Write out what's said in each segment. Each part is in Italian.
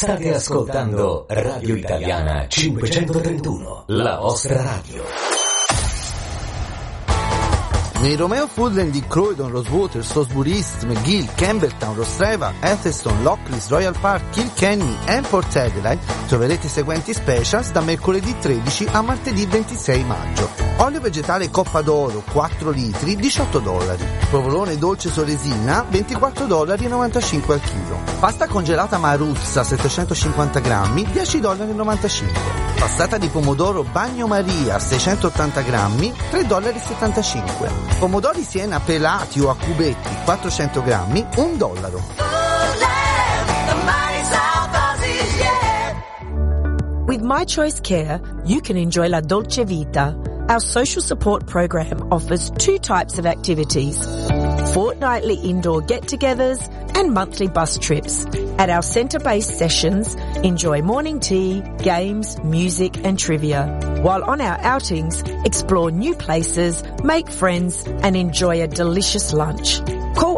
State ascoltando Radio Italiana 531, la vostra radio. Nei Romeo Foodland di Croydon, Rosewater, Salisbury East, McGill, Campbelltown, Rostreva, Atherstone, Lockleys, Royal Park, Kilkenny e Port Adelaide troverete i seguenti specials da mercoledì 13 a martedì 26 maggio. Olio vegetale Coppa d'Oro 4 litri $18. Provolone dolce Soresina $24,95 al chilo. Pasta congelata Maruzza 750 grammi $10,95. Passata di pomodoro Bagnomaria 680 grammi $3,75. Pomodori Siena pelati o a cubetti 400 grammi $1. With My Choice Care, you can enjoy La Dolce Vita. Our social support program offers 2 types of activities: fortnightly indoor get-togethers and monthly bus trips. At our centre-based sessions, enjoy morning tea, games, music and trivia. While on our outings, explore new places, make friends and enjoy a delicious lunch. Call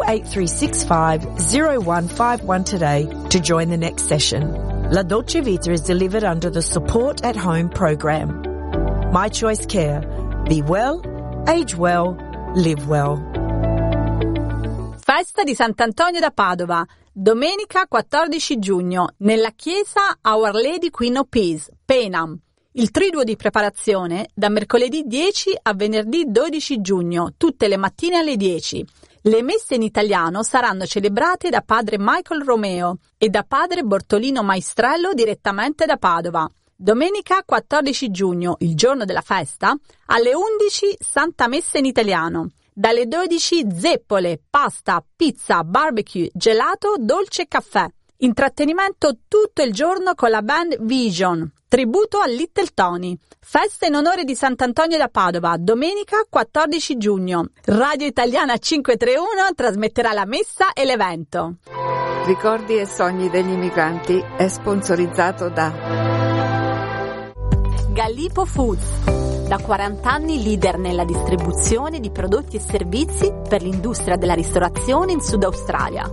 8365-0151 today to join the next session. La Dolce Vita is delivered under the Support at Home program. My Choice Care. Be well, age well, live well. Festa di Sant'Antonio da Padova, domenica 14 giugno, nella chiesa Our Lady Queen of Peace, Penam. Il triduo di preparazione da mercoledì 10 a venerdì 12 giugno, tutte le mattine alle 10. Le messe in italiano saranno celebrate da padre Michael Romeo e da padre Bortolino Maestrello direttamente da Padova. Domenica 14 giugno, il giorno della festa, alle 11 Santa Messa in italiano. Dalle 12 zeppole, pasta, pizza, barbecue, gelato, dolce e caffè. Intrattenimento tutto il giorno con la band Vision. Tributo a Little Tony. Festa in onore di Sant'Antonio da Padova, domenica 14 giugno. Radio Italiana 531 trasmetterà la messa e l'evento. Ricordi e sogni degli immigranti è sponsorizzato da Gallipo Foods. Da 40 anni leader nella distribuzione di prodotti e servizi per l'industria della ristorazione in Sud Australia.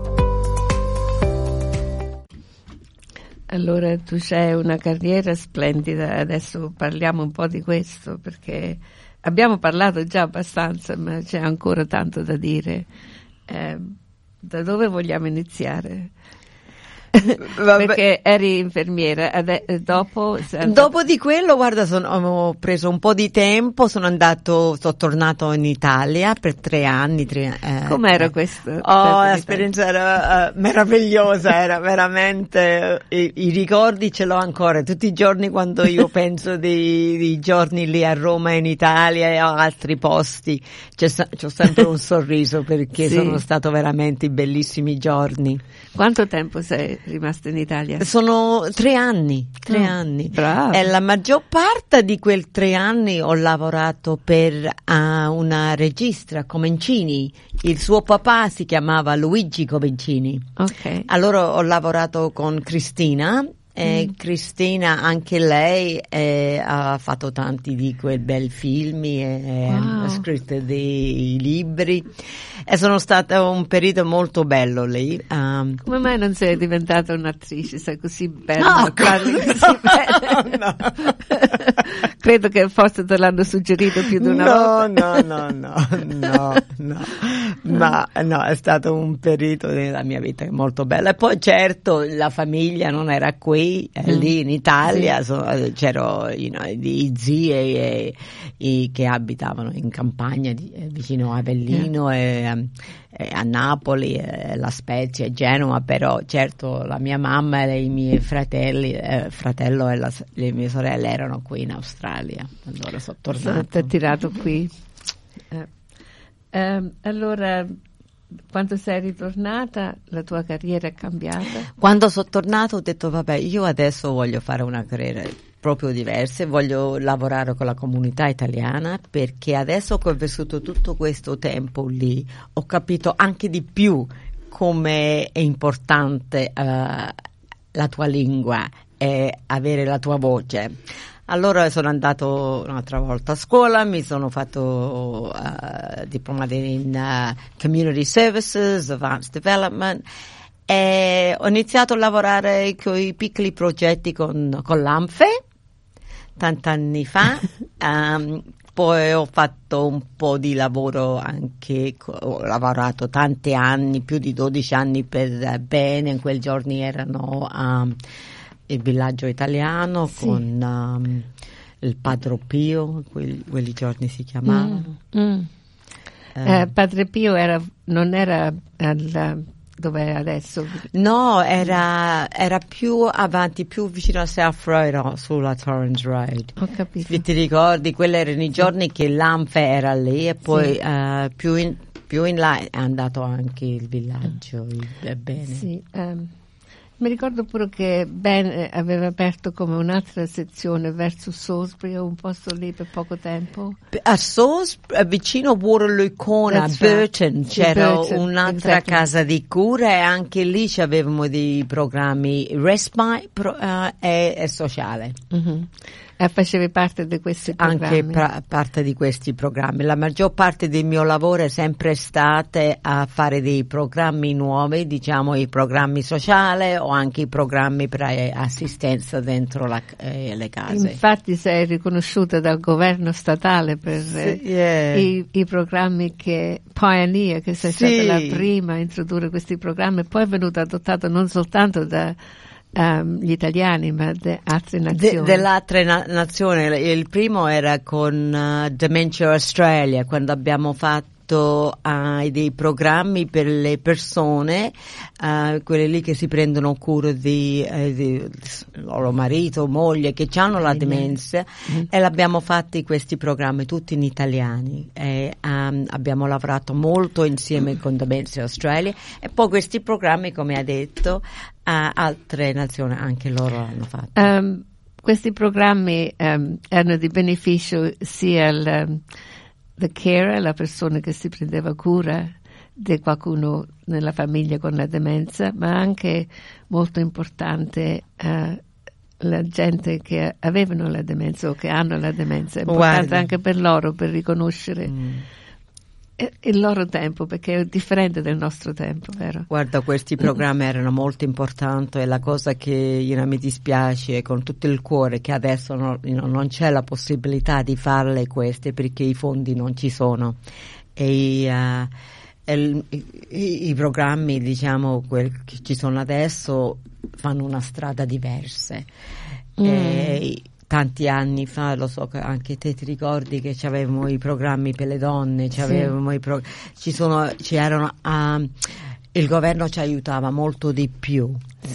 Allora, tu c'hai una carriera splendida, adesso parliamo un po' di questo, perché abbiamo parlato già abbastanza, ma c'è ancora tanto da dire. Da dove vogliamo iniziare? Perché eri infermiera, dopo di quello, guarda, ho preso un po' di tempo, sono tornato in Italia per 3 anni. Com'era questo? L'esperienza era meravigliosa, era veramente, i ricordi ce l'ho ancora, tutti i giorni quando io penso dei giorni lì a Roma, in Italia e a altri posti, c'ho sempre un sorriso perché sì. Sono stato veramente bellissimi giorni. Quanto tempo sei rimasto in Italia? Sono 3 anni. 3 anni. Bravo. E la maggior parte di quei 3 anni ho lavorato per una regista, Comencini. Il suo papà si chiamava Luigi Comencini. Ok. Allora ho lavorato con Cristina. Cristina, anche lei ha fatto tanti di quei bel film e ha scritto dei libri e sono stata un periodo molto bello lì. Come mai non sei diventata un'attrice? Sei così bella, così bene. No. Credo che forse te l'hanno suggerito più di una volta. No, ma no, è stato un periodo della mia vita molto bello. E poi certo la famiglia non era qui. Lì in Italia c'erano i zii che abitavano in campagna vicino a Avellino e a Napoli, La Spezia e Genova, però certo la mia mamma e i miei fratello e le mie sorelle erano qui in Australia, allora sono tornato. Ti ha tirato qui. Allora, quando sei ritornata, la tua carriera è cambiata? Quando sono tornato ho detto vabbè, io adesso voglio fare una carriera proprio diversa, voglio lavorare con la comunità italiana, perché adesso che ho vissuto tutto questo tempo lì ho capito anche di più come è importante la tua lingua e avere la tua voce. Allora sono andato un'altra volta a scuola, mi sono fatto diplomato in Community Services, Advanced Development E ho iniziato a lavorare con i piccoli progetti con l'ANFE tanti anni fa. Poi ho fatto un po' di lavoro anche, ho lavorato tanti anni, più di 12 anni per Bene, in quei giorni erano il villaggio italiano, sì, con il Padre Pio, quelli giorni si chiamavano. Padre Pio non era dove è adesso? No, era più avanti, più vicino a South Road, sulla Torrens Road. Ho capito. Se ti ricordi, quelli erano i giorni che l'Anfe era lì e poi più in là è andato anche il villaggio, Bene. Sì, mi ricordo pure che Ben aveva aperto come un'altra sezione verso Salisbury, un posto lì per poco tempo. A Salisbury, vicino a Waterloo Corner, a Burton, right. c'era Burton, un'altra exactly. casa di cura e anche lì avevamo dei programmi respite e sociale. Mm-hmm. Facevi parte di questi programmi? Anche parte di questi programmi. La maggior parte del mio lavoro è sempre stata a fare dei programmi nuovi, diciamo i programmi sociali o anche i programmi per assistenza dentro le case. Infatti sei riconosciuta dal governo statale per i programmi Pioneer, che sei stata la prima a introdurre questi programmi, poi è venuto adottato non soltanto da gli italiani, ma di altre nazioni. Dell'altre nazioni. Il primo era con Dementia Australia, quando abbiamo fatto dei programmi per le persone, quelle lì che si prendono cura di loro marito, moglie, che hanno la demenza, e l'abbiamo fatti questi programmi tutti in italiani. Abbiamo lavorato molto insieme con Dementia Australia e poi questi programmi, come ha detto, altre nazioni anche loro hanno fatto. Questi programmi erano di beneficio sia al carer, la persona che si prendeva cura di qualcuno nella famiglia con la demenza, ma anche molto importante la gente che avevano la demenza o che hanno la demenza. È importante anche per loro, per riconoscere il loro tempo, perché è differente del nostro tempo, vero? Guarda, questi programmi erano molto importanti e la cosa che mi dispiace è con tutto il cuore che adesso non c'è la possibilità di farle queste perché i fondi non ci sono e i programmi, diciamo, quelli che ci sono adesso fanno una strada diversa. Tanti anni fa, lo so che anche te ti ricordi che avevamo i programmi per le donne, il governo ci aiutava molto di più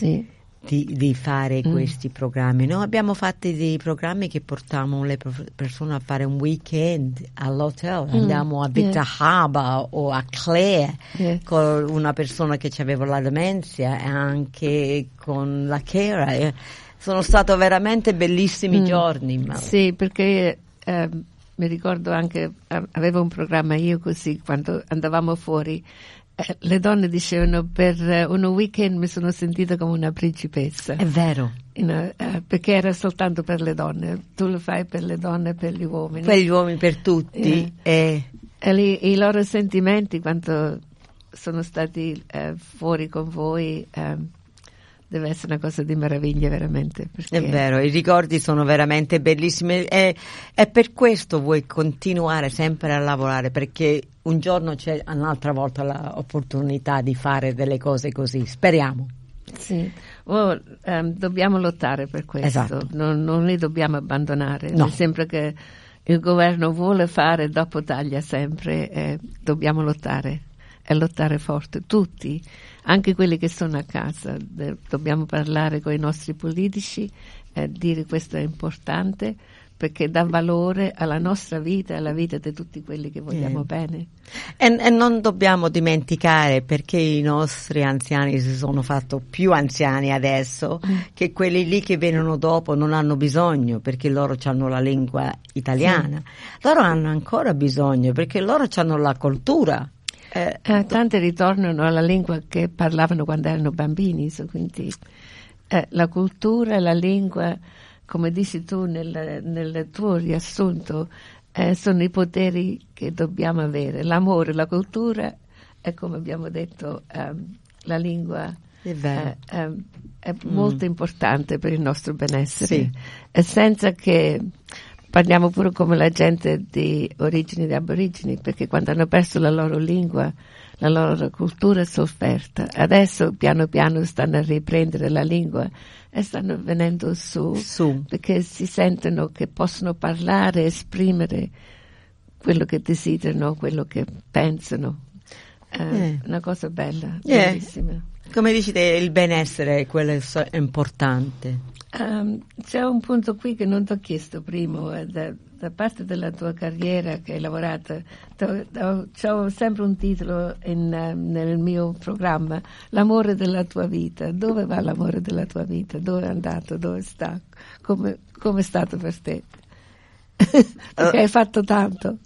di fare questi programmi. Noi abbiamo fatto dei programmi che portavamo le persone a fare un weekend all'hotel, andiamo a Victor Harbor o a Clare con una persona che aveva la demenza e anche con la carer. Sono stati veramente bellissimi giorni. Sì, perché mi ricordo anche, avevo un programma io così, quando andavamo fuori, le donne dicevano per un weekend mi sono sentita come una principessa. È vero. Perché era soltanto per le donne, tu lo fai per le donne e per gli uomini. Per gli uomini, per tutti. E i loro sentimenti quando sono stati fuori con voi... deve essere una cosa di meraviglia, veramente. Perché... È vero, i ricordi sono veramente bellissimi e per questo vuoi continuare sempre a lavorare, perché un giorno c'è un'altra volta l'opportunità di fare delle cose così, speriamo. Sì, dobbiamo lottare per questo, esatto. Non li dobbiamo abbandonare, no. Mi sembra che il governo vuole fare, dopo taglia sempre, dobbiamo lottare. E lottare forte, tutti, anche quelli che sono a casa. Dobbiamo parlare con i nostri politici e dire questo è importante perché dà valore alla nostra vita e alla vita di tutti quelli che vogliamo bene. E non dobbiamo dimenticare, perché i nostri anziani si sono fatti più anziani adesso, che quelli lì che vengono dopo non hanno bisogno, perché loro hanno la lingua italiana. Loro hanno ancora bisogno, perché loro hanno la cultura. Tante ritornano alla lingua che parlavano quando erano bambini, quindi la cultura e la lingua, come dici tu nel tuo riassunto, sono i poteri che dobbiamo avere, l'amore, la cultura e, come abbiamo detto, la lingua È vero. È molto importante per il nostro benessere. Sì. E senza che parliamo pure come la gente di origini di aborigeni, perché quando hanno perso la loro lingua, la loro cultura è sofferta. Adesso piano piano stanno a riprendere la lingua e stanno venendo su. Perché si sentono che possono parlare, esprimere quello che desiderano, quello che pensano. Una cosa bella, bellissima. Come dici te, il benessere quello è importante. C'è un punto qui che non ti ho chiesto prima, da parte della tua carriera che hai lavorato. C'ho sempre un titolo nel mio programma: l'amore della tua vita. Dove va l'amore della tua vita? Dove è andato? Dove sta? Come è stato per te? Perché hai fatto tanto.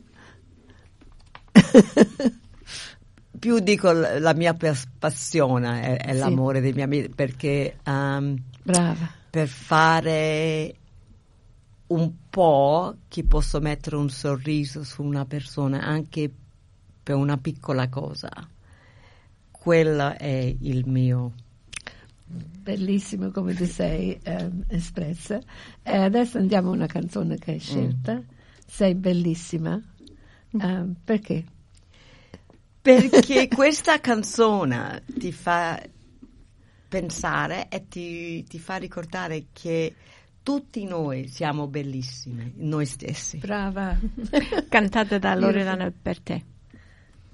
Più dico la mia passione è l'amore dei miei amici, perché brava. Per fare un po' che posso mettere un sorriso su una persona anche per una piccola cosa, quello è il mio. Bellissimo come ti sei espressa. Adesso andiamo a una canzone che hai scelta. Sei bellissima. Perché? Perché questa canzone ti fa pensare e ti fa ricordare che tutti noi siamo bellissimi, noi stessi. Brava. Cantata da Loredana per te.